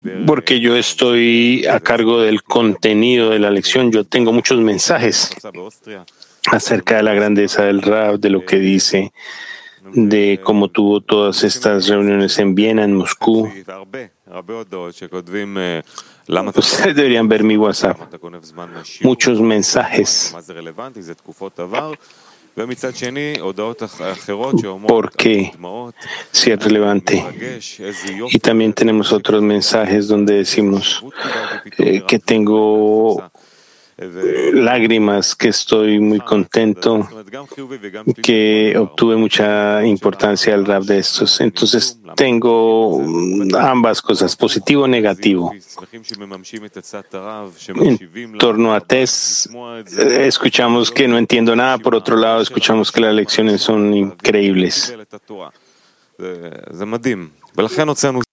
porque yo estoy a cargo del contenido de la lección. Yo tengo muchos mensajes acerca de la grandeza del Rab, de lo que dice, de cómo tuvo todas estas reuniones en Viena, en Moscú. Ustedes deberían ver mi WhatsApp. Muchos mensajes. ¿Por qué? Si es relevante. Y también tenemos otros mensajes donde decimos que tengo lágrimas, que estoy muy contento, que obtuve mucha importancia al rap de estos. Entonces tengo ambas cosas, positivo y negativo. En torno a Tess, escuchamos que no entiendo nada, por otro lado escuchamos que las lecciones son increíbles.